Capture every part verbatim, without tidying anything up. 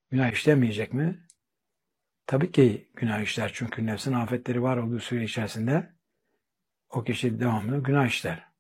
günah işlemeyecek mi? Tabii ki günah işler. Çünkü nefsin afetleri var olduğu süre içerisinde o kişi devamlı günah işler.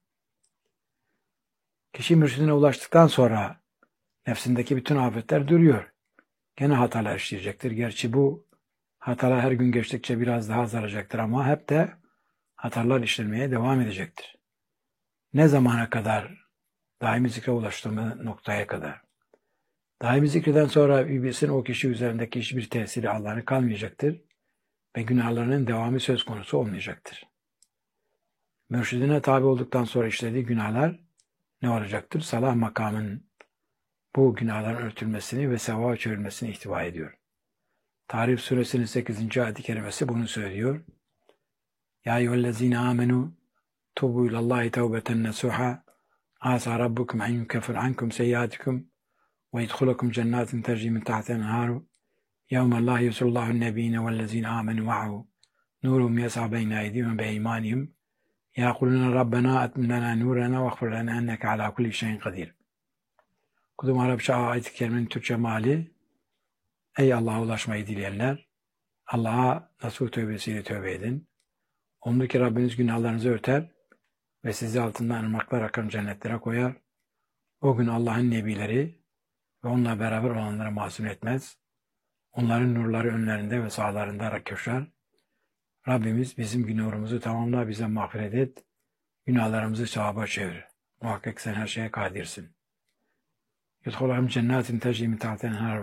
Kişi mürşidine ulaştıktan sonra nefsindeki bütün afetler duruyor. Gene hatalar işleyecektir. Gerçi bu hatalar her gün geçtikçe biraz daha azalacaktır ama hep de hatalar işlemeye devam edecektir. Ne zamana kadar? Daimi zikre ulaştığımız noktaya kadar. Daimi zikreden sonra iblisin o kişi üzerindeki hiçbir tesiri Allah'ın kalmayacaktır ve günahlarının devamı söz konusu olmayacaktır. Mürşidine tabi olduktan sonra işlediği günahlar ne olacaktır? Salah makamının bu günahların örtülmesini ve sevaba çevrilmesini ihtiva ediyor. Tarif suresinin sekizinci ayet-i kerimesi bunu söylüyor. Ya eyyühellezine amenu tubu ilallahi tevbeten nesuha asa rabbukum en yukeffir ankum seyyiatikum ve yedhulukum cennetin tecri min tahtiha el-enharu yevme la yusullahu en-nebiyine vellezine amenu ma'hu nurum yes'a beyne eydihim ve beymanihim yaquluna rabbena etmim lana nurana ve gfir lana enneke ala kulli şeyin kadir. Kudum Arapça ayet-i kerimenin Türkçe meali: Ey Allah'a ulaşmayı dileyenler, Allah'a nasuh tövbesiyle tövbe edin. Umulur ki Rabbiniz günahlarınızı örter ve sizi altından ırmaklar akan cennetlere koyar. O gün Allah'ın nebileri ve onunla beraber olanları mahzun etmez. Onların nurları önlerinde ve sağlarında koşar. Rabbimiz bizim günahımızı tamamla, bize mağfiret et, günahlarımızı sevaba çevir. Muhakkak sen her şeye kadirsin. Yudhulahum cennetin tecri min tahtiha el-enharu.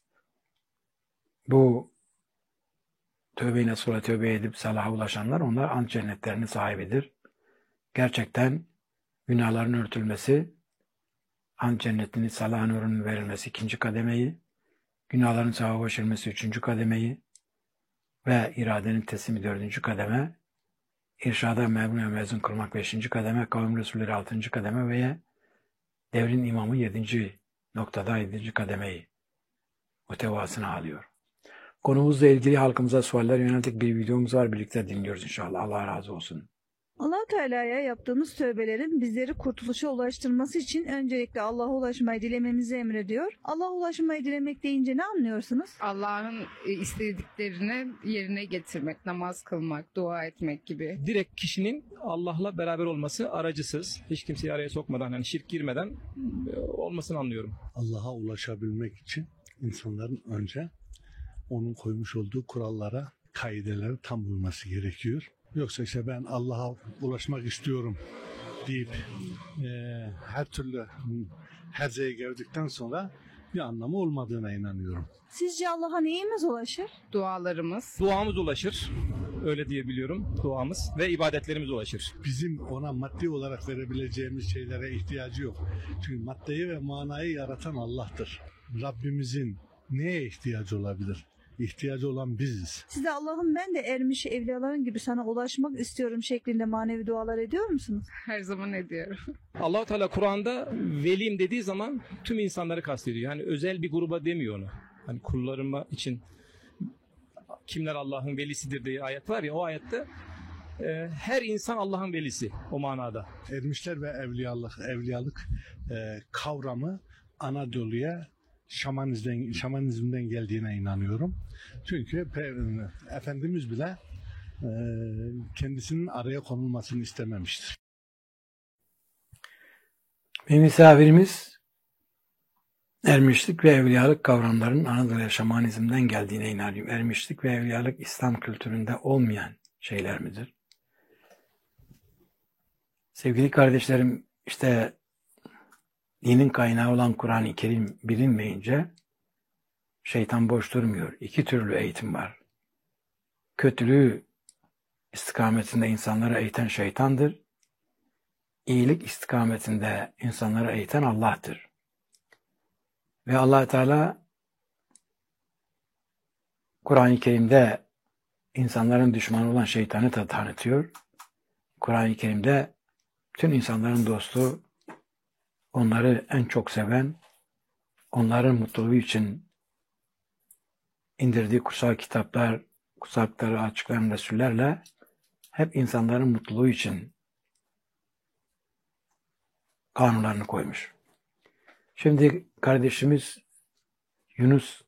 Bu tövbe-i nasuh'a tövbe edip salaha ulaşanlar, onlar ant cennetlerinin sahibidir. Gerçekten günahların örtülmesi, ant cennetinin salah nurunun verilmesi ikinci kademeyi, günahların sevaba çevrilmesi üçüncü kademeyi ve iradenin teslimi dördüncü kademe, irşada memnun ve mezun kılmak beşinci kademe, kavim resulleri altıncı kademe ve devrin imamı yedinci noktada yedinci kademeyi muhtevasını alıyor. Konumuzla ilgili halkımıza sualler yönelik bir videomuz var. Birlikte dinliyoruz inşallah. Allah razı olsun. Allah Teala'ya yaptığımız tövbelerin bizleri kurtuluşa ulaştırması için öncelikle Allah'a ulaşmayı dilememizi emrediyor. Allah'a ulaşmayı dilemek deyince ne anlıyorsunuz? Allah'ın istediklerini yerine getirmek, namaz kılmak, dua etmek gibi. Direkt kişinin Allah'la beraber olması, aracısız, hiç kimseyi araya sokmadan, yani şirk girmeden olmasını anlıyorum. Allah'a ulaşabilmek için insanların önce onun koymuş olduğu kurallara, kaidelere tam uyması gerekiyor. Yoksa işte ben Allah'a ulaşmak istiyorum deyip e, her türlü herzeye geldikten sonra bir anlamı olmadığına inanıyorum. Sizce Allah'a neyimiz ulaşır? Dualarımız. Duamız ulaşır, öyle diyebiliyorum, duamız ve ibadetlerimiz ulaşır. Bizim ona maddi olarak verebileceğimiz şeylere ihtiyacı yok. Çünkü maddeyi ve manayı yaratan Allah'tır. Rabbimizin neye ihtiyacı olabilir? İhtiyacı olan biziz. Siz de Allah'ım ben de ermiş evliyaların gibi sana ulaşmak istiyorum şeklinde manevi dualar ediyor musunuz? Her zaman ediyorum. Allah-u Teala Kur'an'da velim dediği zaman tüm insanları kastediyor. Yani özel bir gruba demiyor onu. Hani kullarıma için kimler Allah'ın velisidir diye ayet var ya, o ayette e, her insan Allah'ın velisi o manada. Ermişler ve evliyalık, evliyalık e, kavramı Anadolu'ya Şamanizmden, şamanizmden geldiğine inanıyorum. Çünkü Efendimiz bile e, kendisinin araya konulmasını istememiştir. Bir misafirimiz ermişlik ve evliyalık kavramlarının Anadolu'ya şamanizmden geldiğine inanıyorum. Ermişlik ve evliyalık İslam kültüründe olmayan şeyler midir? Sevgili kardeşlerim, işte dinin kaynağı olan Kur'an-ı Kerim bilinmeyince şeytan boş durmuyor. İki türlü eğitim var. Kötülüğü istikametinde insanları eğiten şeytandır. İyilik istikametinde insanları eğiten Allah'tır. Ve Allah Teala Kur'an-ı Kerim'de insanların düşmanı olan şeytanı da tanıtıyor. Kur'an-ı Kerim'de bütün insanların dostu, onları en çok seven, onların mutluluğu için indirdiği kutsal kitaplar, kutsal kitapları açıklayan Resullerle hep insanların mutluluğu için kanunlarını koymuş. Şimdi kardeşimiz Yunus